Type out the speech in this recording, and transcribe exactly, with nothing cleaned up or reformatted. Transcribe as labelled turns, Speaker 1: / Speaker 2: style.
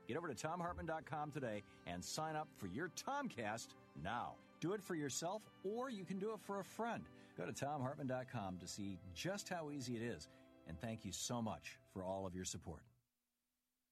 Speaker 1: Get over to tom hartman dot com today and sign up for your Tomcast now. Do it for yourself, or you can do it for a friend. Go to tom hartman dot com to see just how easy it is. And thank you so much for all of your support.